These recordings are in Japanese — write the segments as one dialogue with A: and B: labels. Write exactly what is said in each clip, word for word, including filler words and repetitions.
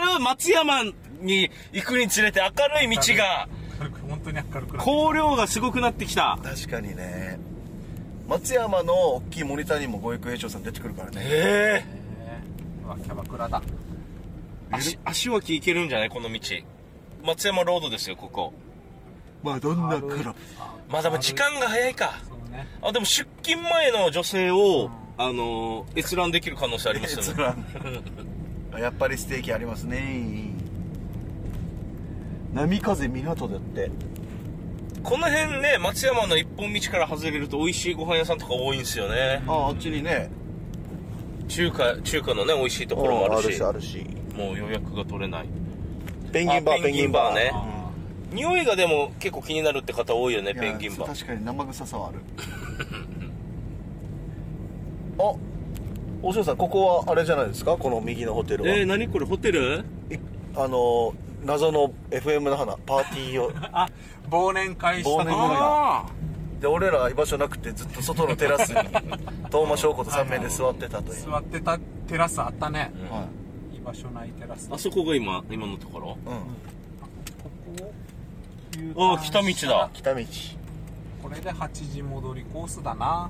A: る松山に行くにつれて明るい道が
B: 本当に明るくなってきた。
A: 光量がすごくなってきた。
C: 確かにね。松山の大きいモニターにも五育栄翔さん出てくるからね。
A: え
B: えー、うわキャバクラだ。
A: えー、足足脇行けるんじゃないこの道。松山ロードですよここ。
C: まあどんな黒。
A: まあでも時間が早いか。
B: そうね。
A: あでも出勤前の女性を、うん、あの閲覧できる可能性ありますよね。閲覧
C: やっぱりステーキありますね。波風港だって。
A: この辺ね、松山の一本道から外れると美味しいご飯屋さんとか多いんですよね。
C: ああ、あっちにね、
A: 中華中華のね美味しいところもあるし、
C: あるし、
A: もう予約が取れない。
C: ペンギンバー、ペンギンバーね。
A: うん、匂いがでも結構気になるって方多いよね、ペンギンバー。
C: 確かに生臭さはある。あ、大城さん、ここはあれじゃないですか、この右のホテルは。
A: えー、何これホテル？
C: あの謎の エフエム の花パーティーを
B: あ、忘年会した
C: 忘年会で、俺ら居場所なくてずっと外のテラスに東間翔子とさん名で座ってたという。
B: 座ってたテラスあったね、
A: うん、は
B: い、居場所ないテラス。
A: あそこが今今のところ。
C: うん、
B: ここ
A: ああ、北道だ。
C: 北道。
B: これではちじ戻りコースだな。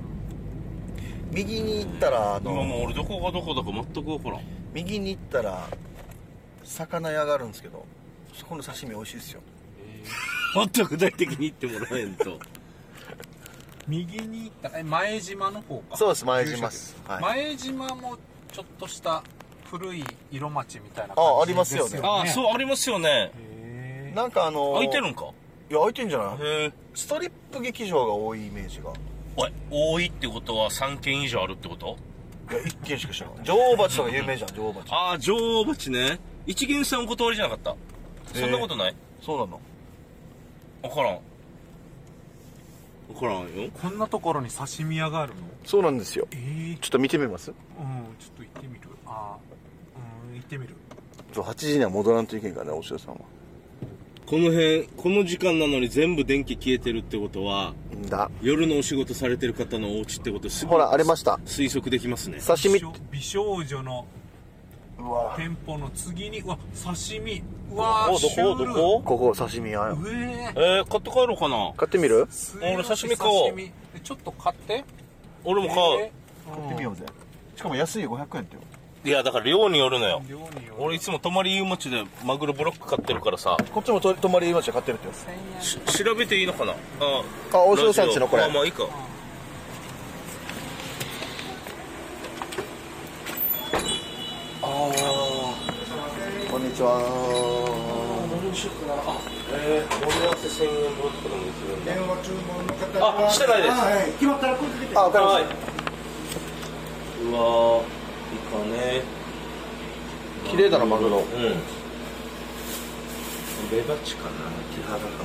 C: 右に行ったら、あの
A: 今もう俺どこがどこだか全く分からん。
C: 右に行ったら魚屋があるんですけど、そこの刺身美味しいですよ。
A: もっと具体的に言ってもらえんと。
B: 右に行ったら、え、前島の方か。
C: そうです、前島です、
B: はい、前島もちょっとした古い色町みたいな感じですよね。
C: あ、ありますよね。
A: あ、そうありますよね。
B: へー、
C: なんかあのー、
A: 空いてるんか。
C: いや、空いてんじゃない。
A: へえ。
C: ストリップ劇場が多いイメージが。
A: おい、多いってことはさんけん以上あるってこと？
C: いや、いっけんしか知らない。女王蜂とか有名じゃん、女王蜂。
A: ああ、女王蜂ね。一元さんお断りじゃなかった。そんなことない？
C: そうなの？
A: 分からん。分からんよ。
B: こんなところに刺身屋があるの？
C: そうなんですよ。
B: えー、
C: ちょっと見てみます？
B: うん、ちょっと行ってみる。あー、うん、行ってみる。
C: はちじには戻らんといけんからね、大城さんは。
A: この辺、この時間なのに全部電気消えてるってことは、
C: だ。
A: 夜のお仕事されてる方のお家ってことすぐ
C: ほら、ありました。
A: 推測できますね。
C: 刺身。
B: 美少女の
C: うわ
B: 店舗の次に、うわ、刺身。うわー、
A: どこどこ？
C: ここ刺身屋よ。
B: え
A: えー、買って帰ろうかな。
C: 買ってみる？
A: 俺刺身買おう。
B: 刺身ちょっと買って。
A: 俺も買う。
B: えー、
C: 買ってみようぜ。しかも安いよ、ごひゃくえんってよ。
A: いや、だから量によるのよ。
B: 量による。
A: 俺いつも泊まり湯町でマグロブロック買ってるからさ。
C: こっちもと泊まり町で買ってるってよ。
A: し調べていいのかな。あ
C: あ、大城さんちのこれ。
A: あ、まあいいか。
C: ああ、こんにちは。
A: 何しようかな。あ、えー、盛り合わせせんえん分とかでもできるんだ。
D: 電話注文の方は、
A: あ、してないです。
D: はい、決まったら声かけて。
C: あ、わかりまし
A: はい。うわー、いいかね。
C: た。綺麗だな、マグロ。
A: うん。レバチかな、木原かも。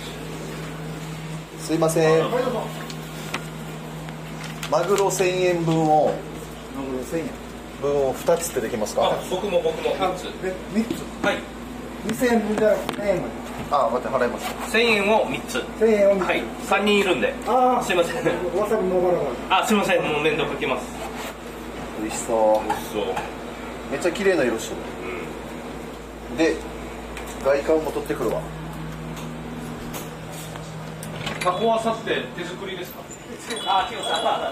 C: すいません。
D: はい、どうぞ。
C: マグロせんえんぶんを、
D: マグロせんえん。
C: 分をふたつってできますか？
A: あ、僕も僕もみっつ。
D: で、みっつ。
A: はい。
D: にせんえんぶんじゃなくてせんえんまで。
C: あ、待って、払います。
A: せんえんをみっつ。
D: せんえんをみっつ。
A: はい。さんにんいるんで。
D: ああ、
A: すいません。
D: わさびもばらばら。
A: あ、すいません。もう面倒かけます。
C: 美味しそう。
A: そう。
C: めっちゃ綺麗な色してる。で、外観も取ってくるわ。
A: 加工はさって手作りですか？あ、違うさ。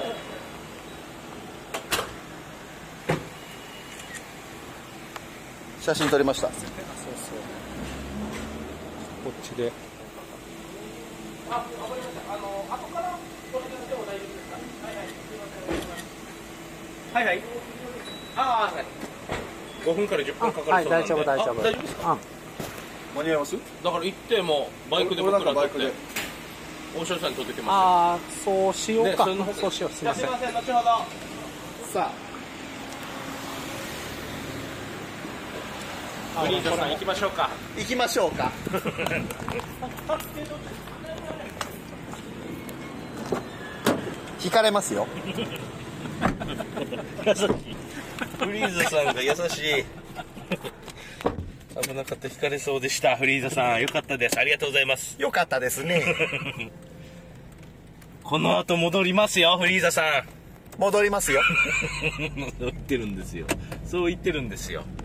C: 写真撮りました。
B: こっちで。
A: あ、わかりました。あの、後からこれでも大丈夫ですか？はいはい。はいはい。ああ、はい。ごふんからじゅっぷんかかるそうなんで。
B: はい、大丈夫大丈夫。
A: 大丈夫ですか？
C: 間に合います？
A: だから行ってもバイクで僕ら撮って大城さんに撮ってきますよ。
B: ああ、そうしようか。
A: ね、そ
B: そうしよう。すいません。
A: じゃあすいません、後ほど。
B: さあ、
A: フリーザさん行きましょうか。
C: 行きましょうか。引かれますよ。
A: フリーザさんが優しい。危なかった、引かれそうでした。フリーザさん、よかったです。ありがとうございます。
C: よかったですね。
A: この後戻りますよ、フリーザさん。
C: 戻りますよ。
A: そう言ってるんですよ。そう言ってるんですよ。